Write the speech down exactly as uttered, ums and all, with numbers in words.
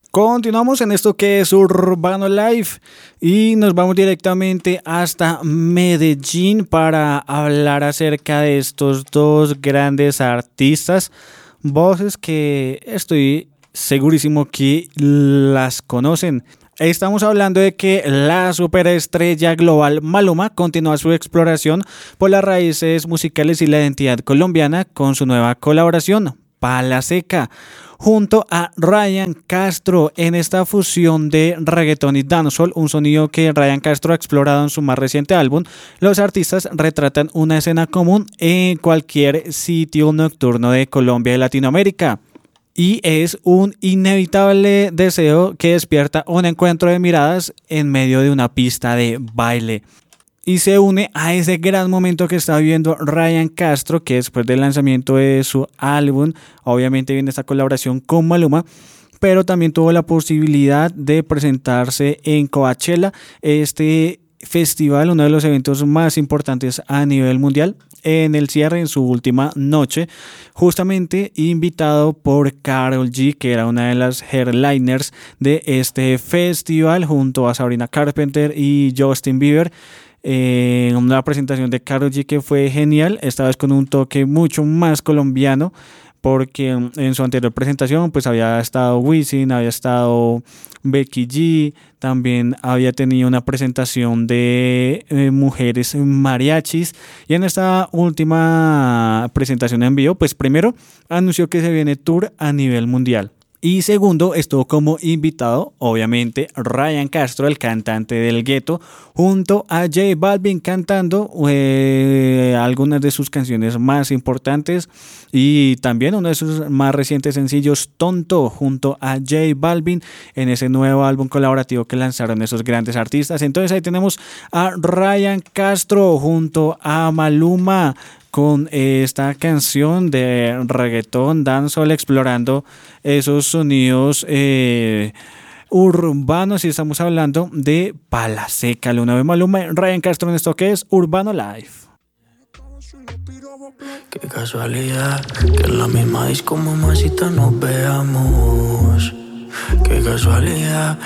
Continuamos en esto que es Urbano Life y nos vamos directamente hasta Medellín para hablar acerca de estos dos grandes artistas, voces que estoy segurísimo que las conocen. Estamos hablando de que la superestrella global Maluma continúa su exploración por las raíces musicales y la identidad colombiana con su nueva colaboración, Pala Seca, junto a Ryan Castro en esta fusión de reggaetón y dancehall, un sonido que Ryan Castro ha explorado en su más reciente álbum. Los artistas retratan una escena común en cualquier sitio nocturno de Colombia y Latinoamérica. Y es un inevitable deseo que despierta un encuentro de miradas en medio de una pista de baile. Y se une a ese gran momento que está viviendo Ryan Castro, que después del lanzamiento de su álbum, obviamente viene esta colaboración con Maluma, pero también tuvo la posibilidad de presentarse en Coachella, este festival, uno de los eventos más importantes a nivel mundial, en el cierre, en su última noche, justamente invitado por Karol G, que era una de las headliners de este festival, junto a Sabrina Carpenter y Justin Bieber. Eh, una presentación de Karol G que fue genial, esta vez con un toque mucho más colombiano, porque en su anterior presentación pues había estado Wisin, había estado Becky G, también había tenido una presentación de eh, mujeres mariachis, y en esta última presentación en vivo pues primero anunció que se viene tour a nivel mundial. Y segundo, estuvo como invitado, obviamente, Ryan Castro, el cantante del Gueto, junto a J Balvin cantando eh, algunas de sus canciones más importantes y también uno de sus más recientes sencillos, Tonto, junto a J Balvin en ese nuevo álbum colaborativo que lanzaron esos grandes artistas. Entonces ahí tenemos a Ryan Castro junto a Maluma con esta canción de reggaetón, dancehall, explorando esos sonidos eh, urbanos, y estamos hablando de Pala Seca, la nueva Maluma, Ryan Castro en esto que es Urbano Life. Qué casualidad que en la misma disco, mamacita, nos veamos. Qué casualidad